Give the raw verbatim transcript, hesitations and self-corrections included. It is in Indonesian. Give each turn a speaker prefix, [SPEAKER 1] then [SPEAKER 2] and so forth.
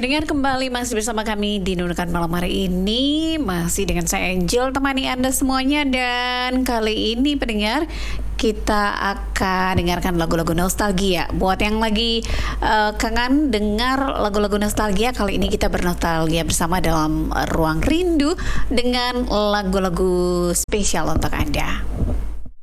[SPEAKER 1] Pendengar, kembali masih bersama kami di Nunukan Malam hari ini. Masih dengan saya Angel, temani Anda semuanya. Dan kali ini pendengar, kita akan dengarkan lagu-lagu nostalgia. Buat yang lagi uh, kangen dengar lagu-lagu nostalgia, kali ini kita bernostalgia bersama dalam Ruang Rindu dengan lagu-lagu spesial untuk Anda.